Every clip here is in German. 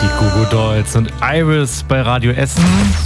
Die Goo Goo Dolls und Iris bei Radio Essen.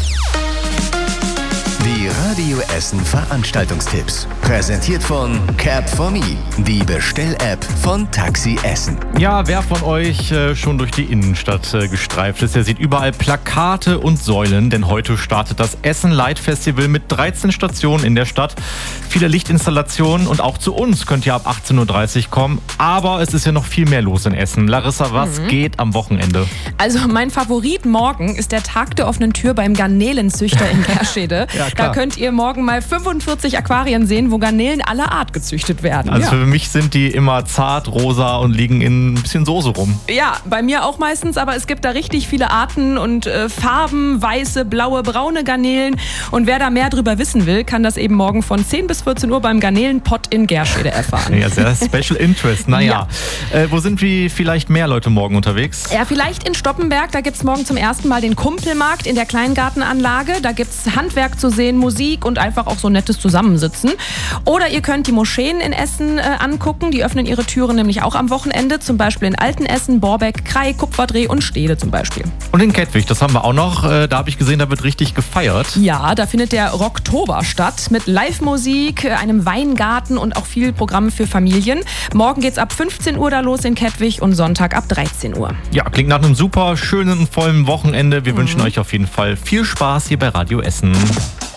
Die Radio Essen Veranstaltungstipps. Präsentiert von Cap4Me, die Bestell-App von Taxi Essen. Ja, wer von euch schon durch die Innenstadt gestreift ist, der sieht überall Plakate und Säulen, denn heute startet das Essen Light Festival mit 13 Stationen in der Stadt. Viele Lichtinstallationen und auch zu uns könnt ihr ab 18.30 Uhr kommen. Aber es ist ja noch viel mehr los in Essen. Larissa, was geht am Wochenende? Also mein Favorit morgen ist der Tag der offenen Tür beim Garnelenzüchter in Gerschede. Ja, da könnt ihr morgen mal 45 Aquarien sehen, wo Garnelen aller Art gezüchtet werden. Also für mich sind die immer zart, rosa und liegen in ein bisschen Soße rum. Ja, bei mir auch meistens, aber es gibt da richtig viele Arten und Farben, weiße, blaue, braune Garnelen. Und wer da mehr drüber wissen will, kann das eben morgen von 10 bis 14 Uhr beim Garnelenpott in Gerschede erfahren. Ja, sehr Special Interest. Naja, wo sind wir vielleicht mehr Leute morgen unterwegs? Ja, vielleicht in Stoppenberg. Da gibt es morgen zum ersten Mal den Kumpelmarkt in der Kleingartenanlage. Da gibt es Handwerk zu sehen, Musik und einfach auch so nettes Zusammensitzen. Oder ihr könnt die Moscheen in Essen angucken. Die öffnen ihre Türen nämlich auch am Wochenende. Zum Beispiel in Altenessen, Borbeck, Krai, Kupferdreh und Stede zum Beispiel. Und in Kettwig, das haben wir auch noch. Da habe ich gesehen, da wird richtig gefeiert. Ja, da findet der Rocktober statt mit Live-Musik, einem Weingarten und auch viel Programm für Familien. Morgen geht's ab 15 Uhr da los in Kettwig und Sonntag ab 13 Uhr. Ja, klingt nach einem super schönen und vollen Wochenende. Wir wünschen euch auf jeden Fall viel Spaß hier bei Radio Essen.